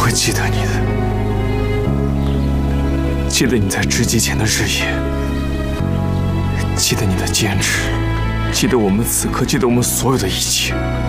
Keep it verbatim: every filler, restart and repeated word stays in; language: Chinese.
会记得你的，记得你在值机前的日夜，记得你的坚持，记得我们此刻，记得我们所有的一切。